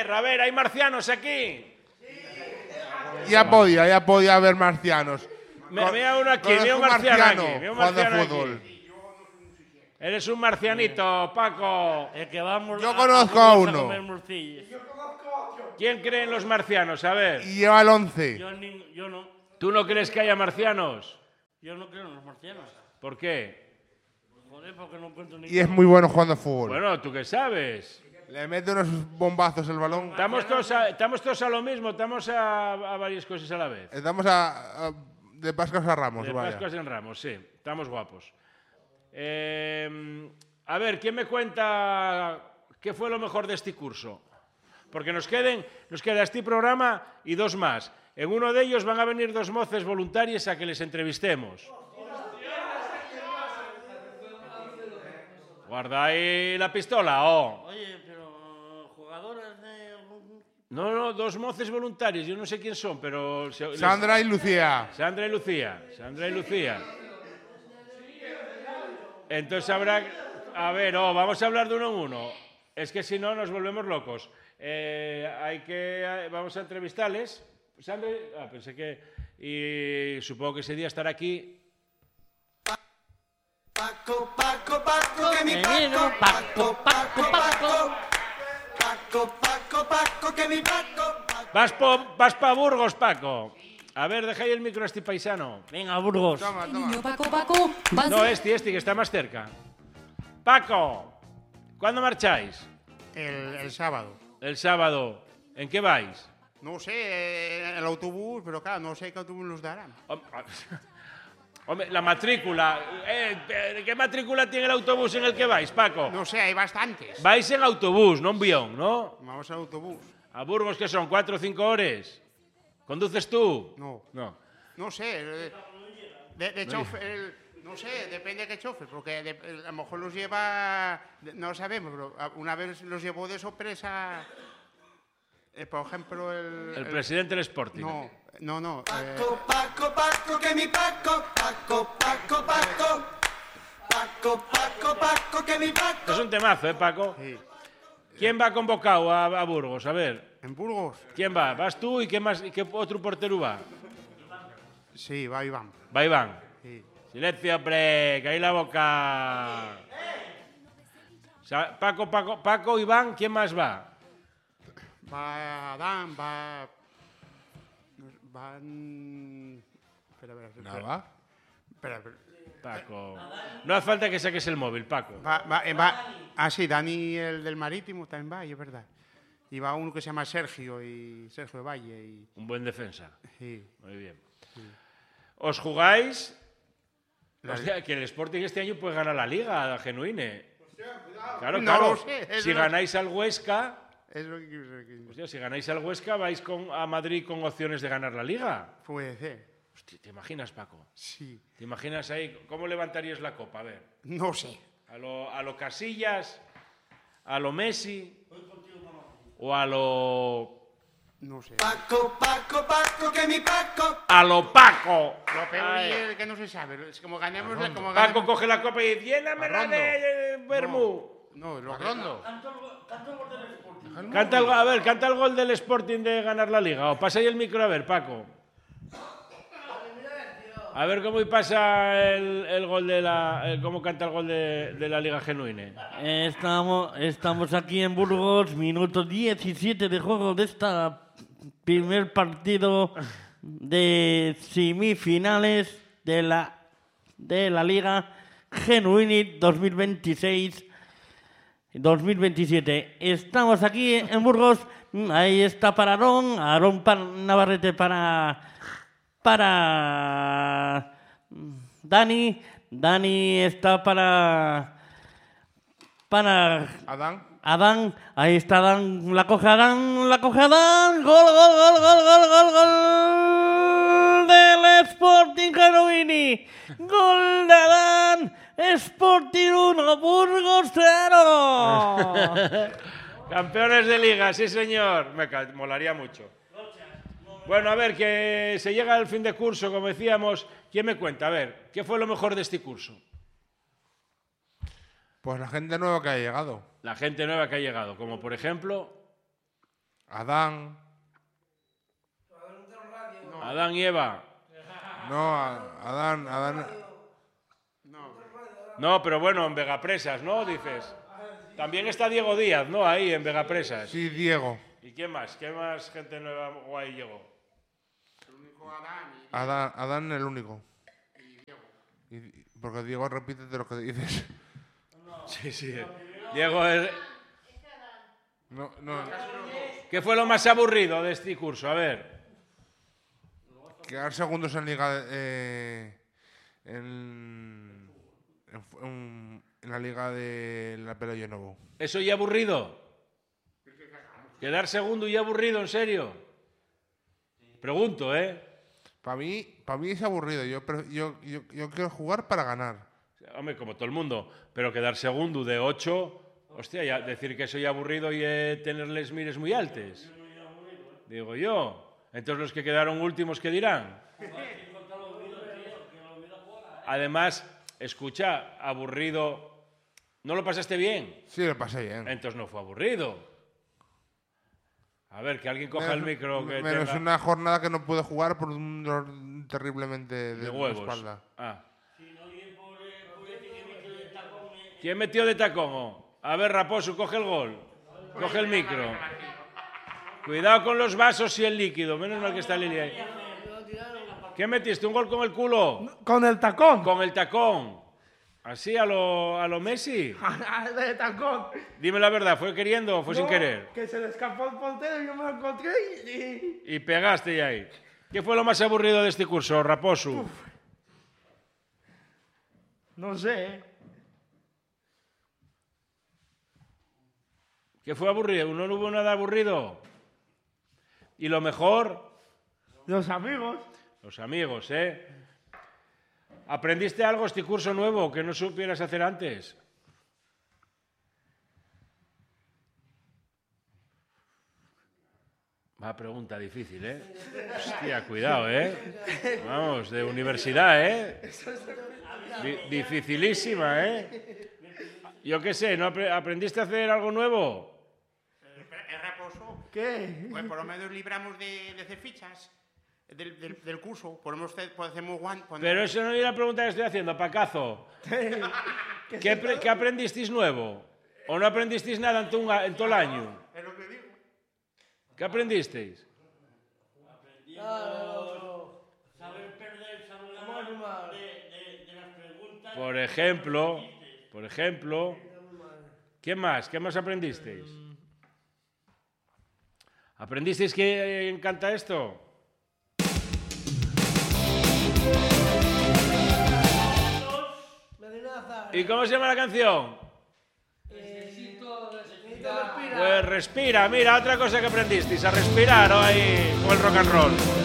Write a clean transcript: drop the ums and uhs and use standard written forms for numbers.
ver, ¿hay marcianos aquí? Ya podía haber marcianos. Mira uno aquí, mira un marciano aquí. Mira un marciano aquí. Eres un marcianito, Paco. Yo conozco a uno. ¿Quién cree en los marcianos? A ver. Y lleva el 11. Yo no. ¿Tú no crees que haya marcianos? Yo no creo en los marcianos. ¿Por qué? Joder, porque no encuentro ni. Y es muy bueno jugando a fútbol. Bueno, ¿tú qué sabes? Le mete unos bombazos el balón. Estamos todos a lo mismo, estamos a varias cosas a la vez. Estamos de Pascuas a Ramos, De vaya. Pascuas en Ramos, sí. Estamos guapos. A ver, ¿quién me cuenta qué fue lo mejor de este curso? Porque nos queda este programa y dos más. En uno de ellos van a venir dos moces voluntarias a que les entrevistemos. Guarda ahí la pistola, Oye, pero jugadoras de algún. No, dos moces voluntarios, yo no sé quién son, pero... Sandra y Lucía. Sandra y Lucía. Entonces habrá... A ver, vamos a hablar de uno en uno. Es que si no nos volvemos locos. Vamos a entrevistarles. Sandra... pensé que... Y supongo que ese día estará aquí... Paco, que mi Paco, que mi Paco. Vas pa Burgos, Paco. A ver, deja ahí el micro a este paisano. Venga, Burgos. Toma. Paco, vas. No, este, que está más cerca. Paco, ¿cuándo marcháis? El sábado. El sábado. ¿En qué vais? No sé, el autobús, pero claro, no sé qué autobús nos darán. Hombre, la matrícula. ¿Qué matrícula tiene el autobús en el que vais, Paco? No sé, hay bastantes. Vais en autobús, no en avión, ¿no? Vamos al autobús. ¿A Burgos qué son? ¿4 o 5 horas? ¿Conduces tú? No. No. No sé, de chofer, no sé, depende de qué chofer, porque a lo mejor los lleva, no lo sabemos, pero una vez los llevó de sorpresa, por ejemplo, El presidente del Sporting. No. Paco, que mi Paco. Paco, que mi Paco. Esto es un temazo, Paco? Sí. ¿Quién va convocado a Burgos? A ver. ¿En Burgos? ¿Quién va? ¿Vas tú y qué más? ¿Y qué otro portero va? Sí, va Iván. Va Iván. Sí. Silencio, hombre, que ahí la boca. O sea, Paco, Iván, ¿quién más va? Va Adán, Espera. Nada. Espera. Paco. No hace falta que saques el móvil, Paco. Sí, Dani, el del Marítimo, también va, y es verdad. Y va uno que se llama Sergio de Valle. Un buen defensa. Sí. Muy bien. ¿Os jugáis? Hostia, que el Sporting este año puede ganar la Liga, genuine. Claro. No lo sé, Si ganáis al Huesca... Es lo que quiero decir. Hostia, si ganáis al Huesca, vais a Madrid con opciones de ganar la Liga. Puede ser. Hostia, ¿te imaginas, Paco? Sí. ¿Te imaginas ahí? ¿Cómo levantarías la copa? A ver. No sé. ¿A lo Casillas? ¿A lo Messi? ¿O a lo...? No sé. Paco, que mi Paco. ¡A lo Paco! Lo peor Ay. es que no se sabe. Es como ganemos... Paco coge la copa y llénamela de Bermú. No, lo Rondo. Canta el gol del Sporting de ganar la Liga. O pasa ahí el micro a ver, Paco. A ver cómo pasa el gol cómo canta el gol de la Liga Genuine. Estamos aquí en Burgos, minuto 17 de juego de esta primer partido de semifinales de la Liga Genuine 2026-2027. Estamos aquí en Burgos. Ahí está para Aarón Navarrete para Dani. Dani está para Adán. Ahí está Adán. La coge Adán. Gol del Sporting Genuini. Gol de Adán. Sporting 1, Burgos 0. Campeones de Liga, sí señor. Me molaría mucho. Bueno, a ver, que se llega al fin de curso, como decíamos. ¿Quién me cuenta? A ver, ¿qué fue lo mejor de este curso? Pues la gente nueva que ha llegado. La gente nueva que ha llegado, como por ejemplo... Adán. Adán y Eva. No, Adán. No, pero bueno, en Vegapresas, ¿no? Dices. También está Diego Díaz, ¿no? Ahí, en Vegapresas. Sí, Diego. ¿Y quién más? ¿Qué más gente nueva guay llegó? Adán el único. Porque Diego repite de lo que dices. Sí, sí. Diego es... No. ¿Qué fue lo más aburrido de este curso? A ver. Quedar segundos en liga en la liga de la Pello Novo. ¿Eso ya aburrido? ¿Quedar segundo y aburrido, en serio? Pregunto, ¿eh? Para mí es aburrido. Yo quiero jugar para ganar. Hombre, como todo el mundo. Pero quedar segundo de 8... Hostia, ya decir que soy aburrido y tener les mires muy altes. Digo yo. Entonces los que quedaron últimos, ¿qué dirán? Además, escucha, aburrido... ¿No lo pasaste bien? Sí, lo pasé bien. Entonces no fue aburrido. A ver, que alguien coja el micro. Que menos tenga... una jornada que no pude jugar por un dolor terriblemente de la huevos. espalda. Ah. ¿Quién metió de tacón? A ver, Raposo, coge el gol. Coge el micro. Cuidado con los vasos y el líquido. Menos mal que está Lili ahí. ¿Qué metiste? ¿Un gol con el culo? Con el tacón. Con el tacón. ¿Así a lo Messi? De tacón. Dime la verdad, ¿fue queriendo o fue sin querer? Que se le escapó el portero y yo me lo encontré y... Y pegaste ya ahí. ¿Qué fue lo más aburrido de este curso, Raposo? No sé. ¿Qué fue aburrido? ¿No hubo nada aburrido? ¿Y lo mejor? Los amigos. Los amigos, ¿eh? ¿Aprendiste algo este curso nuevo que no supieras hacer antes? Va, pregunta difícil, ¿eh? Hostia, cuidado, ¿eh? Vamos, de universidad, ¿eh? Dificilísima, ¿eh? Yo qué sé, ¿no aprendiste a hacer algo nuevo? ¿Es Raposo? ¿Qué? Pues por lo menos libramos de hacer fichas del curso. Podemos hacemos guantes. Pero eso no es la pregunta que estoy haciendo, Pacazo. ¿Qué aprendisteis nuevo? ¿O no aprendisteis nada en todo el año? Es lo que digo. ¿Qué aprendisteis? Saber perder, saber ganar de las preguntas. Por ejemplo, ¿qué más? ¿Qué más aprendisteis? ¿Aprendisteis que encanta esto? ¿Y cómo se llama la canción? Pues respira, mira, otra cosa que aprendisteis, a respirar, ¿no? Ahí con el rock and roll.